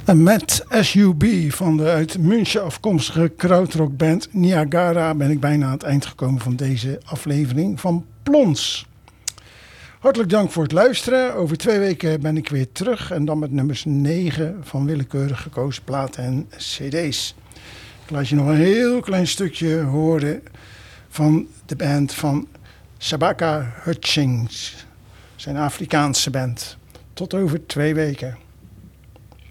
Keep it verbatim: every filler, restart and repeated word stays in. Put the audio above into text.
En met S U B van de uit München afkomstige krautrockband Niagara ben ik bijna aan het eind gekomen van deze aflevering van Plons. Hartelijk dank voor het luisteren. Over twee weken ben ik weer terug en dan met nummers negen van willekeurig gekozen platen en cd's. Ik laat je nog een heel klein stukje horen van de band van Shabaka Hutchings, zijn Afrikaanse band. Tot over twee weken.